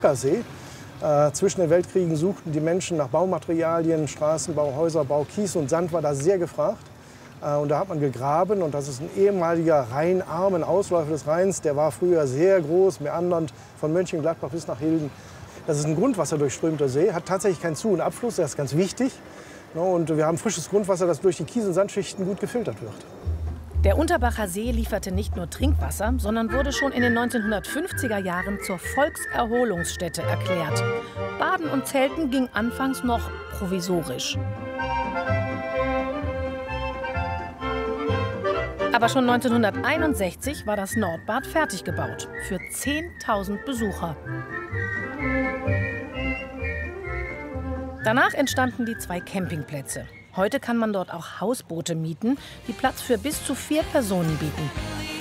See. Zwischen den Weltkriegen suchten die Menschen nach Baumaterialien, Straßenbau, Häuserbau, Kies und Sand war da sehr gefragt. Und da hat man gegraben und das ist ein ehemaliger Rheinarm, ein Ausläufer des Rheins. Der war früher sehr groß, meandernd von Mönchengladbach bis nach Hilden. Das ist ein grundwasserdurchströmter See, hat tatsächlich keinen Zu- und Abfluss, das ist ganz wichtig. Und wir haben frisches Grundwasser, das durch die Kies- und Sandschichten gut gefiltert wird. Der Unterbacher See lieferte nicht nur Trinkwasser, sondern wurde schon in den 1950er Jahren zur Volkserholungsstätte erklärt. Baden und Zelten ging anfangs noch provisorisch. Aber schon 1961 war das Nordbad fertig gebaut, für 10.000 Besucher. Danach entstanden die 2 Campingplätze. Heute kann man dort auch Hausboote mieten, die Platz für bis zu 4 Personen bieten.